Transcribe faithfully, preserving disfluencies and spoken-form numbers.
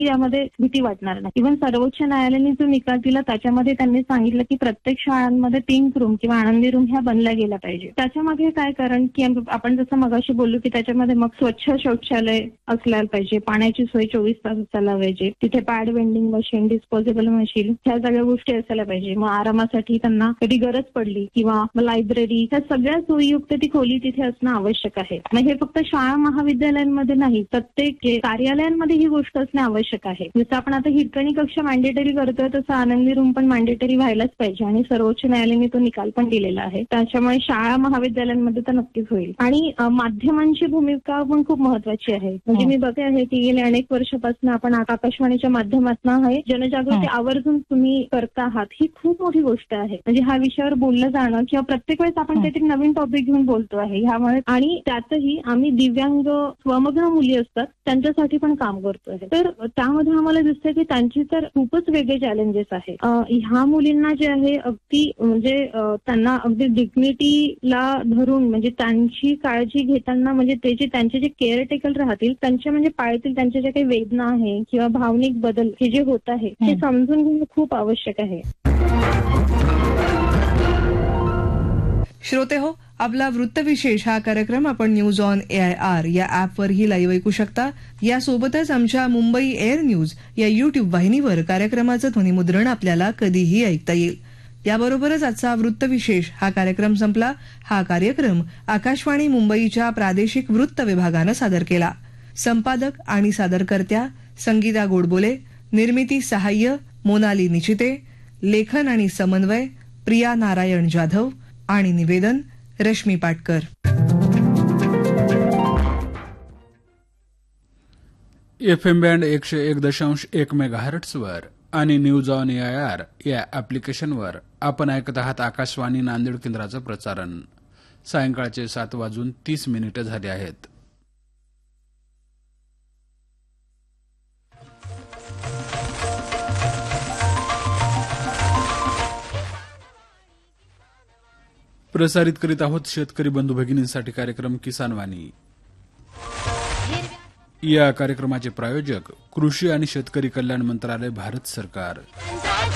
यामध्ये भीती वाटणार नाही. इव्हन सर्वोच्च न्यायालयाने जो निकाल दिला त्याच्यामध्ये त्यांनी सांगितलं की प्रत्येक शाळांमध्ये पिंक रूम किंवा आनंदी रूम ह्या बनल्या गेल्या पाहिजे. त्याच्यामागे काय कारण की आपण जसं मगाशी बोललो की त्याच्यामध्ये मग स्वच्छ शौचालय असल्याला पाहिजे, पाण्याची सोय चोवीस तास असायला पाहिजे, तिथे pad vending machine, disposable machine ह्या सगळ्या गोष्टी असायला पाहिजे. मग आरामासाठी त्यांना कधी गरज पडली किंवा लायब्ररी ह्या सगळ्या सोयीयुक्त ती खोली तिथे असणं आवश्यक आहे. मग हे फक्त शाळा महाविद्यालयांमध्ये नाही, प्रत्येक कार्यालयांमध्ये ही गोष्ट असणे आवश्यक आहे. जसं आपण आता हितकणी कक्ष मॅन्डेटरी करतोय तसं आनंदी रूम पण मॅन्डेटरी व्हायलाच पाहिजे आणि सर्वोच्च न्यायालयाने तो निकाल पण दिलेला आहे. त्याच्यामुळे शाळा महाविद्यालयांमध्ये तर नक्कीच होईल. आणि माध्यमांची भूमिका पण खूप महत्वाची आहे. म्हणजे मी बघते आहे की गेल्या अनेक वर्षापासून आपण आकाशवाणीच्या माध्यमातून आहे जनजागृती आवर्जून तुम्ही करता आहात. ही खूप मोठी गोष्ट आहे. म्हणजे ह्या विषयावर बोललं जाणं किंवा प्रत्येक वेळेस आपण काहीतरी नवीन टॉपिक घेऊन बोलतो आहे ह्यामुळे, आणि त्यातही आम्ही दिव्यांग स्वमग्न मुली असतात त्यांच्यासाठी पण काम करतो आहे. तर त्यामध्ये आम्हाला दिसतं की त्यांची तर खूपच वेगळे चॅलेंजेस आहेत. ह्या मुलींना जे आहे अगदी म्हणजे त्यांना अगदी डिग्निटीला धरून म्हणजे त्यांची काळजी घेताना म्हणजे ते जे त्यांचे जे केअरटेकर राहतील त्यांच्या म्हणजे पाळतील त्यांच्या ज्या काही वेदना आहे किंवा भावनिक बदल हे जे होत आहे ते समजून घेणं खूप आवश्यक आहे. श्रोते हो, आपला वृत्तविशेष हा कार्यक्रम आपण न्यूज ऑन एआय आर या ऍपवरही लाईव्ह ऐकू शकता. यासोबतच आमच्या मुंबई एअर न्यूज या युट्यूब वाहिनीवर कार्यक्रमाचं ध्वनिमुद्रण आपल्याला कधीही ऐकता येईल. याबरोबरच आजचा वृत्तविशेष हा कार्यक्रम संपला. हा कार्यक्रम आकाशवाणी मुंबईच्या प्रादेशिक वृत्त विभागानं सादर केला. संपादक आणि सादरकर्त्या संगीता गोडबोले, निर्मिती सहाय्य मोनाली निचिते, लेखन आणि समन्वय प्रिया नारायण जाधव आणि निवेदन Rashmi Patkar. F M band एकशे एक दशांश एक मेगाहर्ट्झवर आणि न्यूज ऑन एआय आर या ऍप्लिकेशनवर आपण ऐकत आहात आकाशवाणी नांदेड केंद्राचं प्रसारण. सायंकाळचे सात वाजून तीस मिनिटं झाले आहेत. प्रसारित करीत आहोत शेतकरी बंधू भगिनींसाठी कार्यक्रम किसान वाणी. या कार्यक्रमाचे प्रायोजक कृषी आणि शेतकरी कल्याण मंत्रालय, भारत सरकार.